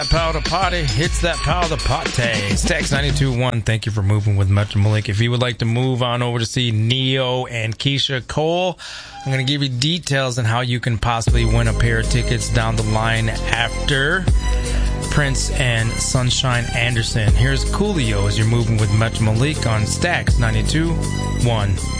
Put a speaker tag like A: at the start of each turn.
A: Powder Party hits that powder party. Stacks 92.1. Thank you for moving with Metro Malik. If you would like to move on over to see Neo and Keisha Cole, I'm going to give you details on how you can possibly win a pair of tickets down the line after Prince and Sunshine Anderson. Here's Coolio as you're moving with Metro Malik on Stacks 92.1.